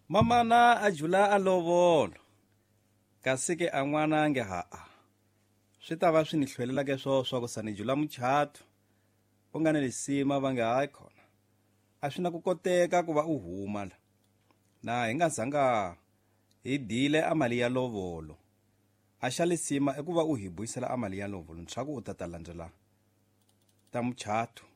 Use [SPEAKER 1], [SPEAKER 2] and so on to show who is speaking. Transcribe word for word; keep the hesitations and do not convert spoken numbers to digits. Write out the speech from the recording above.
[SPEAKER 1] Mamana a jula a lovolo kasi ke a n'wana nge haa swi ta va swi ni hlwelela ke swo swa ku sa ni jula muchato u nga ni lisima va nge hayi khona a swi na ku koteka ku va u huma la na hi nga zanga hi dile a mali ya lovolo a xa lisima i ku va u hi buyisela a mali ya lovolo swa ku u ta ta landzela ta muchato